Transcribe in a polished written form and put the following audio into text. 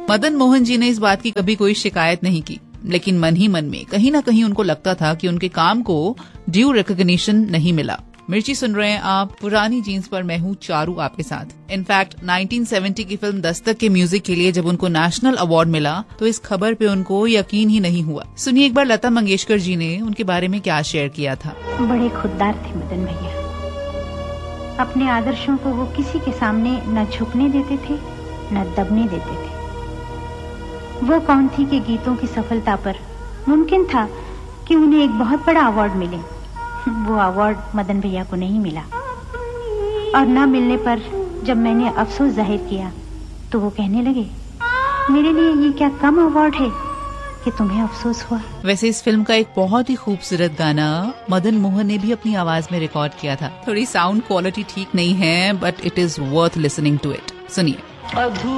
मदन मोहन जी ने इस बात की कभी कोई शिकायत नहीं की, लेकिन मन ही मन में कहीं ना कहीं उनको लगता था कि उनके काम को ड्यू रिकॉग्निशन नहीं मिला। मिर्ची सुन रहे हैं आप पुरानी जीन्स पर, मैं हूँ चारू आपके साथ। इनफैक्ट 1970 की फिल्म दस्तक के म्यूजिक के लिए जब उनको नेशनल अवार्ड मिला तो इस खबर पे उनको यकीन ही नहीं हुआ। सुनिए एक बार लता मंगेशकर जी ने उनके बारे में क्या शेयर किया था। बड़े खुददार थे मदन भैया। अपने आदर्शों को वो किसी के सामने न झुकने देते थे न दबने देते थे। वो कौन थी कि गीतों की सफलता पर मुमकिन था कि उन्हें एक बहुत बड़ा अवार्ड मिले। वो अवार्ड मदन भैया को नहीं मिला, और न मिलने पर जब मैंने अफसोस जाहिर किया तो वो कहने लगे, मेरे लिए ये क्या कम अवार्ड है कि तुम्हें अफसोस हुआ। वैसे इस फिल्म का एक बहुत ही खूबसूरत गाना मदन मोहन ने भी अपनी आवाज में रिकॉर्ड किया था। थोड़ी साउंड क्वालिटी ठीक नहीं है, but it is worth listening to it. सुनिए।